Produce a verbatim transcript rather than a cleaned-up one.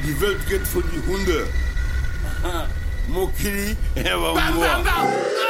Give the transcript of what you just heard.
Die Welt geht für die Hunde. Mokiri, er war